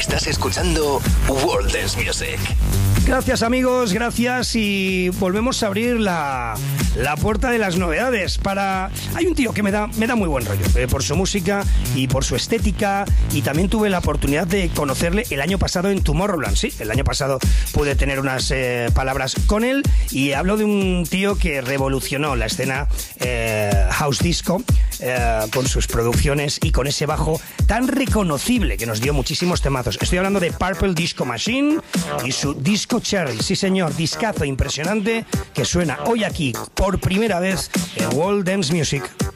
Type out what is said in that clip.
Estás escuchando World Dance Music. Gracias amigos, gracias, y volvemos a abrir la puerta de las novedades. Hay un tío que me da muy buen rollo por su música y por su estética, y también tuve la oportunidad de conocerle el año pasado en Tomorrowland. Sí, el año pasado pude tener unas palabras con él, y hablo de un tío que revolucionó la escena house disco con sus producciones y con ese bajo tan reconocible que nos dio muchísimos temazos. Estoy hablando de Purple Disco Machine y su Disco Cherry. Sí señor, discazo impresionante que suena hoy aquí por primera vez en World Dance Music.